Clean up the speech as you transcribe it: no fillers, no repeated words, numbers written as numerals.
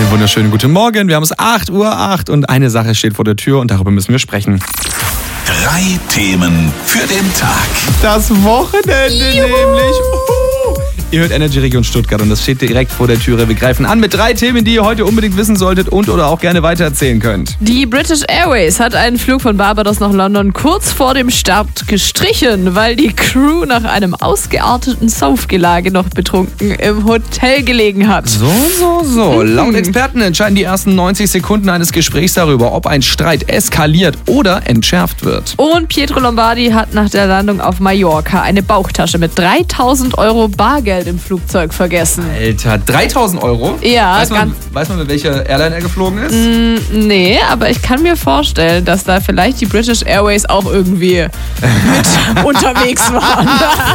Einen wunderschönen guten Morgen. Wir haben es 8:08 Uhr und eine Sache steht vor der Tür und darüber müssen wir sprechen. 3 Themen für den Tag. Das Wochenende nämlich. Ihr hört Energy Region Stuttgart und das steht direkt vor der Türe. Wir greifen an mit 3 Themen, die ihr heute unbedingt wissen solltet und oder auch gerne weitererzählen könnt. Die British Airways hat einen Flug von Barbados nach London kurz vor dem Start gestrichen, weil die Crew nach einem ausgearteten Saufgelage noch betrunken im Hotel gelegen hat. So. Laut Experten entscheiden die ersten 90 Sekunden eines Gesprächs darüber, ob ein Streit eskaliert oder entschärft wird. Und Pietro Lombardi hat nach der Landung auf Mallorca eine Bauchtasche mit 3.000 € Bargeld im Flugzeug vergessen. Alter, 3.000 €? Ja, weiß man, mit welcher Airline er geflogen ist? Nee, aber ich kann mir vorstellen, dass da vielleicht die British Airways auch irgendwie mit unterwegs waren.